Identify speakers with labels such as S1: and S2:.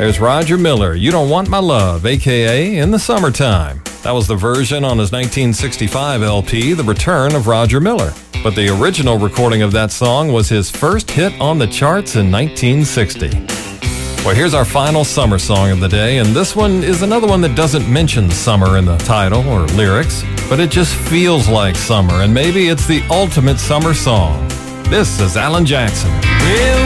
S1: There's Roger Miller, You Don't Want My Love, a.k.a. In the Summertime. That was the version on his 1965 LP, The Return of Roger Miller. But the original recording of that song was his first hit on the charts in 1960. Well, here's our final summer song of the day, and this one is another one that doesn't mention summer in the title or lyrics, but it just feels like summer, and maybe it's the ultimate summer song. This is Alan Jackson.